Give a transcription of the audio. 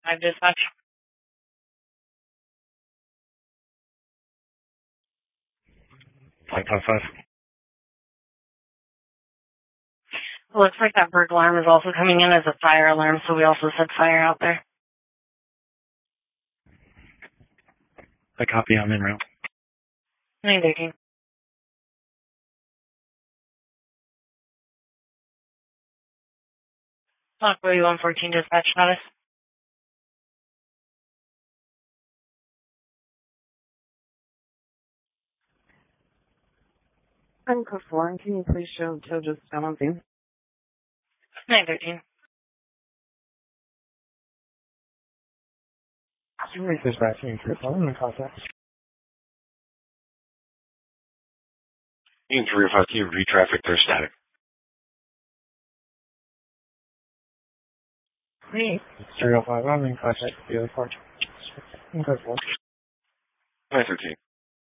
5 dispatch. Five. It looks like that burglar alarm is also coming in as a fire alarm, so we also set fire out there. I copy, I'm en route. 913. Aqua 114 dispatch status. I'm code 4. Can you please show tow just down on scene? 913. Can you reach this back to me for phone and contact? Union 305, can you re-traffic their static? Hey. 305, I'm in contact with the other part. I'm code 4. 913.